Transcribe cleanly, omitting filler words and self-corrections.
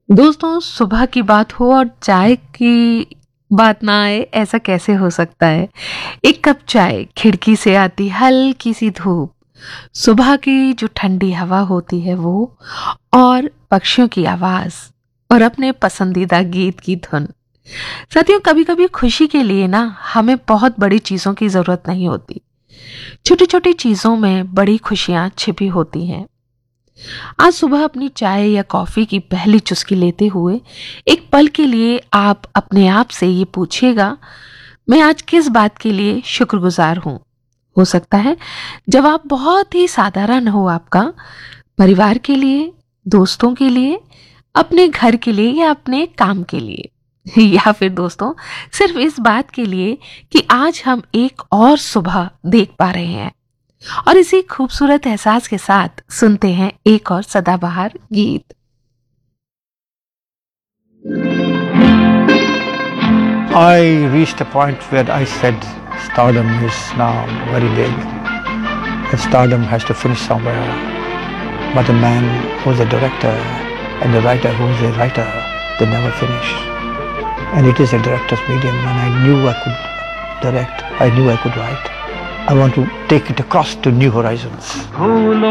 दोस्तों, सुबह की बात हो और चाय की बात ना आए, ऐसा कैसे हो सकता है। एक कप चाय, खिड़की से आती हल्की सी धूप, सुबह की जो ठंडी हवा होती है वो, और पक्षियों की आवाज, और अपने पसंदीदा गीत की धुन। साथियों, कभी कभी खुशी के लिए ना हमें बहुत बड़ी चीजों की जरूरत नहीं होती। छोटी छोटी चीजों में बड़ी खुशियां छिपी होती हैं। आज सुबह अपनी चाय या कॉफी की पहली चुस्की लेते हुए एक पल के लिए आप अपने आप से ये पूछिएगा, मैं आज किस बात के लिए शुक्रगुजार हूं। हो सकता है जवाब बहुत ही साधारण हो, आपका परिवार के लिए, दोस्तों के लिए, अपने घर के लिए या अपने काम के लिए या फिर दोस्तों सिर्फ इस बात के लिए कि आज हम एक और सुबह देख पा रहे हैं। और इसी खूबसूरत एहसास के साथ सुनते हैं एक और सदाबहार गीत। I reached a point where I said stardom is now very big and stardom has to finish somewhere. But a man who's a director and a writer who's a writer, they never finish. And it is a director's medium, and I knew I could direct, I knew I could write. I want to take it across to new horizons.